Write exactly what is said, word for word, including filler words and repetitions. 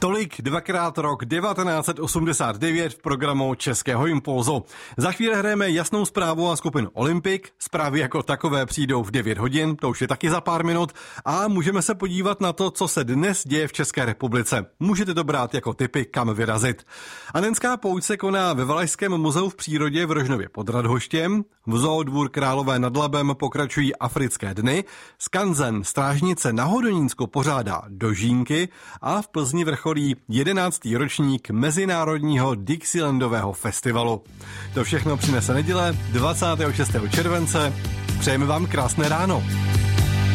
Tolik dvakrát rok devatenáct set osmdesát devět v programu Českého impulzu. Za chvíli hrajeme Jasnou zprávu a skupinu Olympic. Zprávy jako takové přijdou v devět hodin, to už je taky za pár minut. A můžeme se podívat na to, co se dnes děje v České republice. Můžete to brát jako tipy, kam vyrazit. Anenská pouť se koná ve Valašském muzeu v přírodě v Rožnově pod Radhoštěm. V Zoodvůr Králové nad Labem pokračují Africké dny. Skanzen Strážnice na Hodonínsku pořádá dožínky a v Plzni vrcholí jedenáctý ročník Mezinárodního Dixielandového festivalu. To všechno přinese neděle dvacátého šestého července. Přejeme vám krásné ráno.